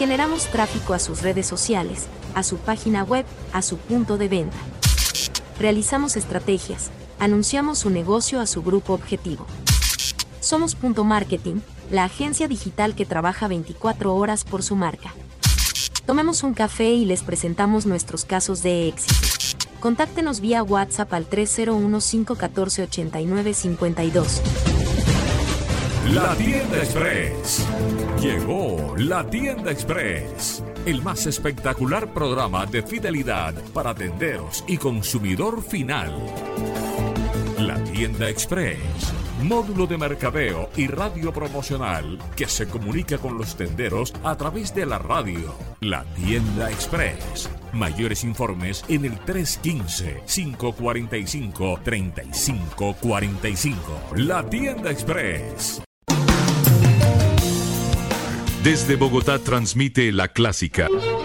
generamos tráfico a sus redes sociales, a su página web, a su punto de venta. Realizamos estrategias, anunciamos su negocio a su grupo objetivo. Somos Punto Marketing, la agencia digital que trabaja 24 horas por su marca. Tomemos un café y les presentamos nuestros casos de éxito. Contáctenos vía WhatsApp al 301-514-8952. La Tienda Express. Llegó La Tienda Express, el más espectacular programa de fidelidad para tenderos y consumidor final. La Tienda Express, módulo de mercadeo y radio promocional que se comunica con los tenderos a través de la radio. La Tienda Express. Mayores informes en el 315-545-3545. La Tienda Express. Desde Bogotá transmite La Clásica